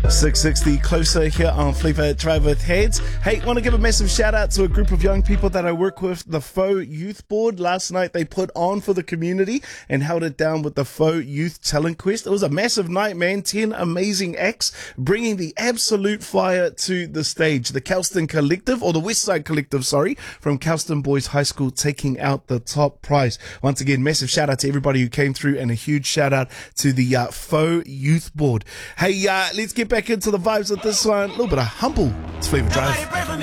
660 closer here on Flavor Drive with Heads. Hey, want to give a massive shout out to a group of young people that I work with, the Faux Youth Board. Last night they put on for the community and held it down with the Faux Youth Talent Quest. It was a massive night, man. 10 amazing acts bringing the absolute fire to the stage. The Kelston Collective, or the Westside Collective, sorry, from Kelston Boys High School taking out the top prize. Once again, massive shout out to everybody who came through and a huge shout out to the Faux Youth Board. Hey, let's get back into the vibes of this one. A little bit of humble. It's Flavor Drive.